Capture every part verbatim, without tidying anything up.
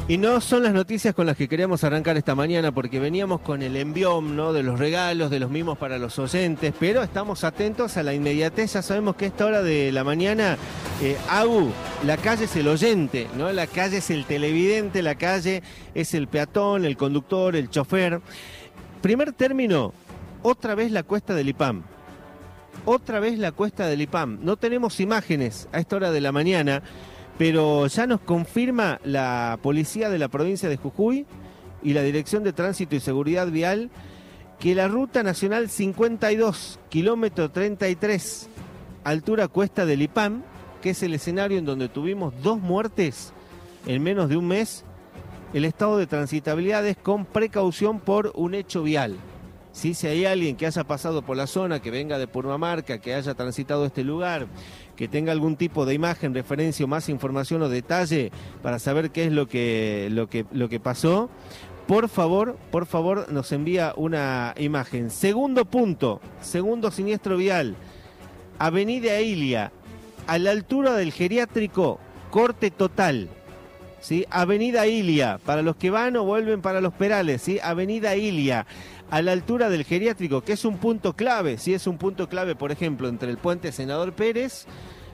Y no son las noticias con las que queríamos arrancar esta mañana, porque veníamos con el envión, ¿no?, de los regalos, de los mimos para los oyentes, pero estamos atentos a la inmediatez. Ya sabemos que a esta hora de la mañana, eh, Agu, la calle es el oyente, ¿no? La calle es el televidente, la calle es el peatón, el conductor, el chofer. Primer término, otra vez la cuesta del I P A M. Otra vez la cuesta del I P A M. No tenemos imágenes a esta hora de la mañana, pero ya nos confirma la policía de la provincia de Jujuy y la Dirección de Tránsito y Seguridad Vial que la ruta nacional cincuenta y dos, kilómetro treinta y tres, altura cuesta del I P A M, que es el escenario en donde tuvimos dos muertes en menos de un mes, el estado de transitabilidad es con precaución por un hecho vial. ¿Sí? Si hay alguien que haya pasado por la zona, que venga de Purmamarca, que haya transitado este lugar, que tenga algún tipo de imagen, referencia o más información o detalle para saber qué es lo que, lo que, lo que pasó, por favor, por favor nos envía una imagen. Segundo punto, segundo siniestro vial, Avenida Ilia, a la altura del geriátrico, corte total. ¿Sí? Avenida Ilia, para los que van o vuelven para Los Perales, ¿sí? Avenida Ilia, a la altura del geriátrico, que es un punto clave, ¿sí? Es un punto clave, por ejemplo, entre el puente Senador Pérez,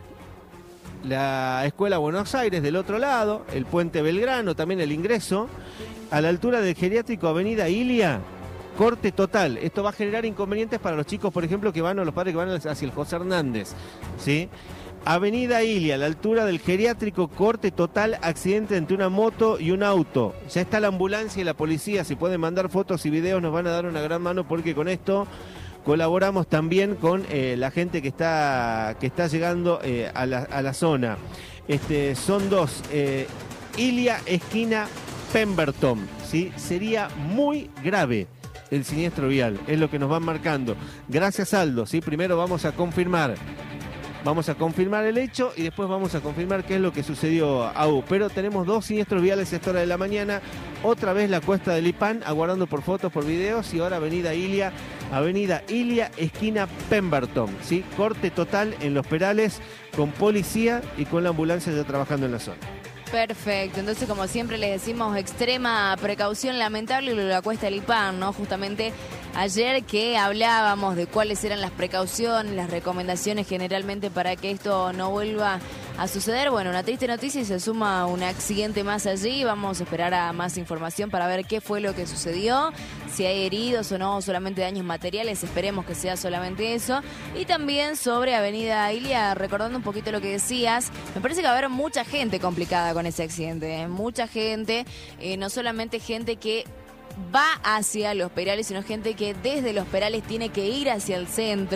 la Escuela Buenos Aires del otro lado, el puente Belgrano, también el ingreso, a la altura del geriátrico, Avenida Ilia, corte total. Esto va a generar inconvenientes para los chicos, por ejemplo, que van, o los padres que van hacia el José Hernández, ¿sí? Avenida Ilia, a la altura del geriátrico, corte total, accidente entre una moto y un auto. Ya está la ambulancia y la policía, si pueden mandar fotos y videos nos van a dar una gran mano, porque con esto colaboramos también con eh, la gente que está, que está llegando eh, a, la, a la zona. Este, son dos, eh, Ilia, esquina Pemberton, ¿sí? Sería muy grave el siniestro vial, es lo que nos van marcando. Gracias, Aldo, ¿sí? Primero vamos a confirmar. Vamos a confirmar el hecho y después vamos a confirmar qué es lo que sucedió, Au. Pero tenemos dos siniestros viales a esta hora de la mañana. Otra vez la cuesta del I P A M, aguardando por fotos, por videos. Y ahora Avenida Ilia, Avenida Ilia, esquina Pemberton, ¿sí? Corte total en Los Perales, con policía y con la ambulancia ya trabajando en la zona. Perfecto, entonces como siempre les decimos, extrema precaución, lamentable lo de la cuesta del I P A M, ¿no? Justamente ayer que hablábamos de cuáles eran las precauciones, las recomendaciones generalmente para que esto no vuelva a suceder. Bueno, una triste noticia y se suma un accidente más allí. Vamos a esperar a más información para ver qué fue lo que sucedió, si hay heridos o no, solamente daños materiales, esperemos que sea solamente eso. Y también sobre Avenida Ilia, recordando un poquito lo que decías, me parece que va a haber mucha gente complicada con ese accidente, ¿eh? Mucha gente, eh, no solamente gente que va hacia Los Perales, sino gente que desde Los Perales tiene que ir hacia el centro.